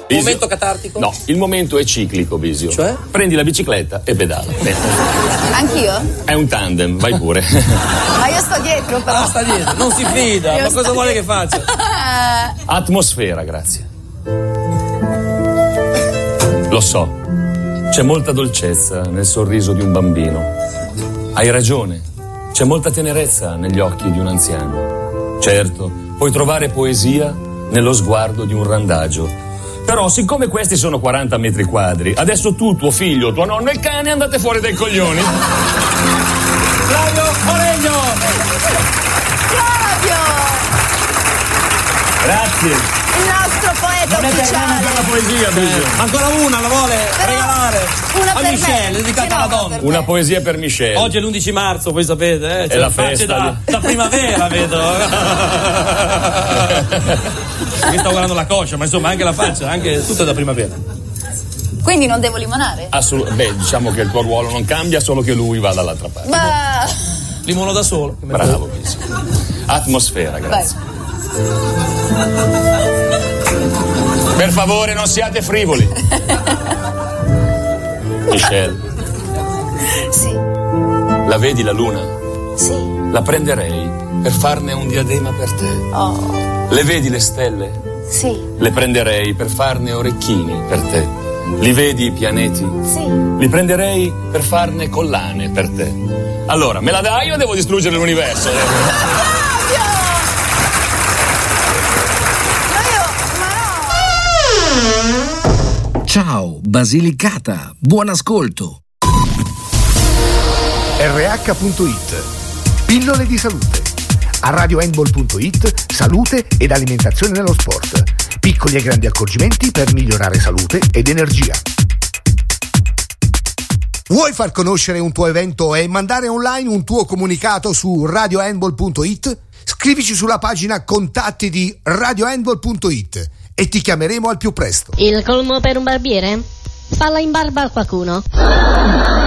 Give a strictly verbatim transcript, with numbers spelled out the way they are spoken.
Bisio. Momento catartico? No, il momento è ciclico, Bisio. Cioè? Prendi la bicicletta e pedala. Anch'io? È un tandem, vai pure. Ma io sto dietro però. Ah, sta dietro, non si fida. Io Ma sto cosa vuole dietro. che faccia? Atmosfera, grazie. Lo so, c'è molta dolcezza nel sorriso di un bambino. Hai ragione, c'è molta tenerezza negli occhi di un anziano. Certo, puoi trovare poesia nello sguardo di un randagio. Però, siccome questi sono quaranta metri quadri, adesso tu, tuo figlio, tua nonna e il cane andate fuori dai coglioni. Flavio Moregno! Flavio! Grazie. Il nostro poeta Non è per ufficiale. la poesia, Bisio. Ancora una, la vuole Però regalare una a per Michelle, me. dedicata Sì, no, alla una donna. per- Una poesia per Michelle. Oggi è l'undici marzo, voi sapete, eh? È C'è la facce festa da, di- da primavera, vedo. Mi sto guardando la coscia, ma insomma anche la faccia, anche tutto è da primavera. Quindi non devo limonare? Assolut- Beh, diciamo che il tuo ruolo non cambia, solo che lui va dall'altra parte. Ma... Limono da solo. Bravo, Bisio. Atmosfera, grazie. Per favore, non siate frivoli. Michelle, Sì, la vedi la luna? sì. La prenderei per farne un diadema per te. Oh, Le vedi le stelle? sì, Le prenderei per farne orecchini per te. Li vedi i pianeti? sì. Li prenderei per farne collane per te. Allora, me la dai o devo distruggere l'universo? Fabio! Ma io... Ma no! Ciao, Basilicata, buon ascolto. R H punto it. Pillole di salute. A radio handball punto it, salute ed alimentazione nello sport. Piccoli e grandi accorgimenti per migliorare salute ed energia. Vuoi far conoscere un tuo evento e mandare online un tuo comunicato su radio handball punto it? Scrivici sulla pagina contatti di radio handball punto it e ti chiameremo al più presto. Il colmo per un barbiere? Falla in barba a qualcuno.